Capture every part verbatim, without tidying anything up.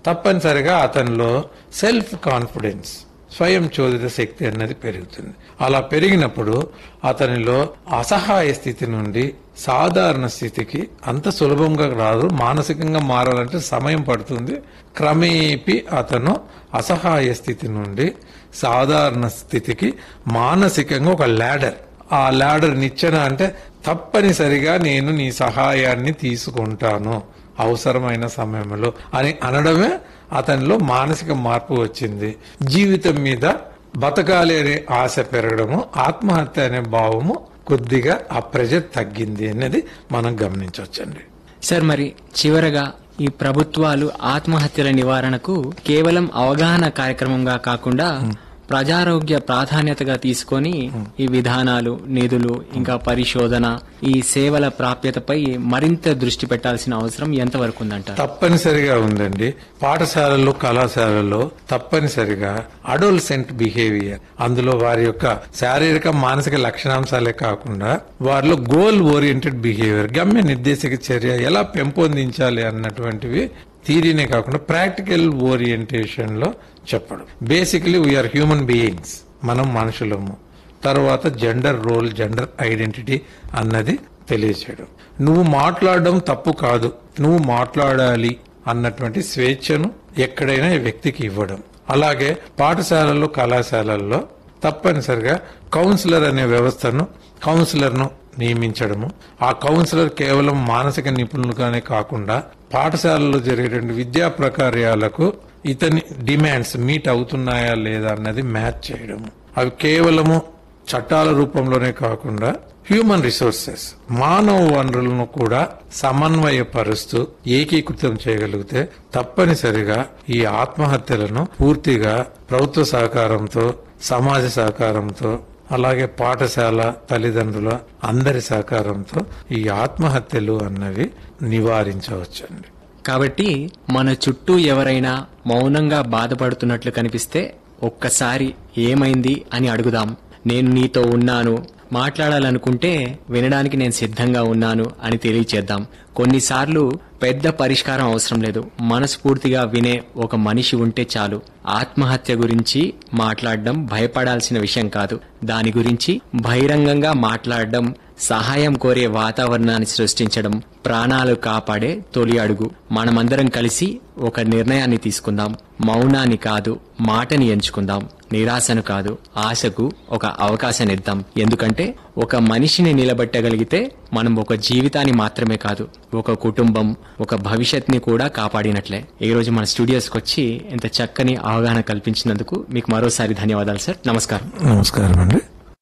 తప్పనిసరిగా అతనిలో self confidence, స్వయం చోదిత శక్తి అన్నది పెరుగుతుంది. అలా పెరిగినప్పుడు అతనిలో అసహాయ స్థితి నుండి సాధారణ స్థితికి అంత సులభంగా రాదు. మానసికంగా మారాలంటే సమయం పడుతుంది. క్రమేపీ అతను అసహాయ స్థితి నుండి సాధారణ స్థితికి మానసికంగా ఒక ల్యాడర్, ఆ ల్యాడర్ నిచ్చెన అంటే తప్పనిసరిగా నేను నీ సహాయాన్ని తీసుకుంటాను అవసరమైన సమయంలో అని అనడమే అతనిలో మానసిక మార్పు వచ్చింది. జీవితం మీద బతకాలి అనే ఆశ పెరగడము, ఆత్మహత్య అనే భావము కొద్దిగా ఆ ప్రెజర్ తగ్గింది అనేది మనం గమనించవచ్చండి. సార్, మరి చివరగా ఈ ప్రభుత్వాలు ఆత్మహత్యల నివారణకు కేవలం అవగాహన కార్యక్రమంగా కాకుండా ప్రజారోగ్య ప్రాధాన్యతగా తీసుకొని ఈ విధానాలు, నిధులు, ఇంకా పరిశోధన, ఈ సేవల ప్రాప్యతపై మరింత దృష్టి పెట్టాల్సిన అవసరం ఎంతవరకు ఉందంట? తప్పనిసరిగా ఉందండి. పాఠశాలల్లో, కళాశాలల్లో తప్పనిసరిగా అడోల్సెంట్ బిహేవియర్, అందులో వారి యొక్క శారీరక మానసిక లక్షణాంశాలే కాకుండా వారిలో గోల్ ఓరియంటెడ్ బిహేవియర్, గమ్య నిర్దేశక చర్య ఎలా పెంపొందించాలి అన్నటువంటివి థియరీనే కాకుండా ప్రాక్టికల్ ఓరియంటేషన్ లో చెప్పడం. బేసికలీ వీఆర్ హ్యూమన్ బీయింగ్స్, మనం మనుషులము. తర్వాత జెండర్ రోల్, జెండర్ ఐడెంటిటీ అన్నది తెలియచేయడం. నువ్వు మాట్లాడడం తప్పు కాదు, నువ్వు మాట్లాడాలి అన్నటువంటి స్వేచ్ఛను ఎక్కడైనా వ్యక్తికి ఇవ్వడం. అలాగే పాఠశాలల్లో, కళాశాలల్లో తప్పనిసరిగా కౌన్సిలర్ అనే వ్యవస్థను, కౌన్సిలర్ ను నియమించడము. ఆ కౌన్సిలర్ కేవలం మానసిక నిపుణులుగానే కాకుండా పాఠశాలలో జరిగేటువంటి విద్యా ప్రకార్యాలకు ఇతని డిమాండ్స్ మీట్ అవుతున్నాయా లేదా అన్నది మ్యాచ్ చేయడము. అవి కేవలము చట్టాల రూపంలోనే కాకుండా హ్యూమన్ రిసోర్సెస్, మానవ వనరులను కూడా సమన్వయపరుస్తూ ఏకీకృతం చేయగలిగితే తప్పనిసరిగా ఈ ఆత్మహత్యలను పూర్తిగా ప్రభుత్వ సహకారంతో, సమాజ సహకారంతో, అలాగే పాఠశాల, తల్లిదండ్రుల అందరి సహకారంతో ఈ ఆత్మహత్యలు అన్నవి నివారించవచ్చండి. కాబట్టి మన చుట్టూ ఎవరైనా మౌనంగా బాధపడుతున్నట్లు కనిపిస్తే ఒక్కసారి ఏమైంది అని అడుగుదాం. నేను నీతో ఉన్నాను, మాట్లాడాలనుకుంటే వినడానికి నేను సిద్ధంగా ఉన్నాను అని తెలియచేద్దాం. కొన్నిసార్లు పెద్ద పరిష్కారం అవసరం లేదు, మనస్ఫూర్తిగా వినే ఒక మనిషి ఉంటే చాలు. ఆత్మహత్య గురించి మాట్లాడడం భయపడాల్సిన విషయం కాదు. దాని గురించి బహిరంగంగా మాట్లాడడం, సహాయం కోరే వాతావరణాన్ని సృష్టించడం ప్రాణాలు కాపాడే తొలి అడుగు. మనమందరం కలిసి ఒక నిర్ణయాన్ని తీసుకుందాం. మౌనాన్ని కాదు, మాటని ఎంచుకుందాం. నిరాశను కాదు, ఆశకు ఒక అవకాశాన్ని ఇద్దాం. ఎందుకంటే ఒక మనిషిని నిలబెట్టగలిగితే మనం ఒక జీవితాన్ని మాత్రమే కాదు, ఒక కుటుంబం, ఒక భవిష్యత్ని కూడా కాపాడినట్లే. ఈ రోజు మన స్టూడియోస్కి వచ్చి ఇంత చక్కని అవగాహన కల్పించినందుకు మీకు మరోసారి ధన్యవాదాలు సార్. నమస్కారం. నమస్కారం అండి.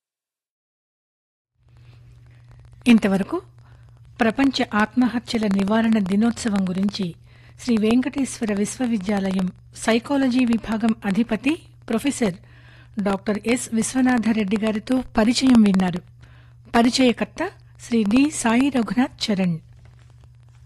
ఇంతవరకు ప్రపంచ ఆత్మహత్యల నివారణ దినోత్సవం గురించి శ్రీ వెంకటేశ్వర విశ్వవిద్యాలయం సైకాలజీ విభాగం అధిపతి ప్రొఫెసర్ డాక్టర్ ఎస్ విశ్వనాథరెడ్డి గారితో పరిచయం విన్నారు. పరిచయకర్త శ్రీ డి సాయి రఘునాథ్ చరణ్.